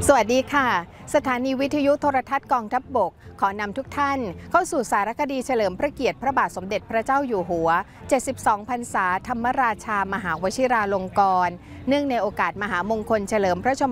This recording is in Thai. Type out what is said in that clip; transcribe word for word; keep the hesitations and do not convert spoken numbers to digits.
สวัสดีค่ะสถานีวิทยุโทรทัศน์กองทัพบกขอนำทุกท่านเข้าสู่สารคดีเฉลิมพระเกียรติพระบาทสมเด็จพระเจ้าอยู่หัวเจ็ดสิบสองพรรษาธรรมราชามหาวชิราลงกรณ์เนื่องในโอกาสมหามงคลเฉลิมพระชนม